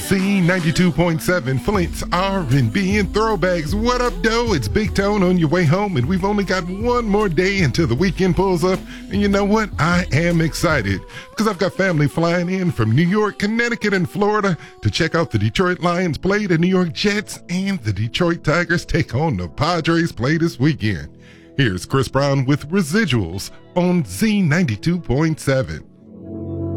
Z92.7, Flint's R&B and throwbacks. What up, doe? It's Big Tone on your way home, and we've only got one more day until the weekend pulls up. And you know what? I am excited because I've got family flying in from New York, Connecticut, and Florida to check out the Detroit Lions play the New York Jets and the Detroit Tigers take on the Padres play this weekend. Here's Chris Brown with Residuals on Z92.7.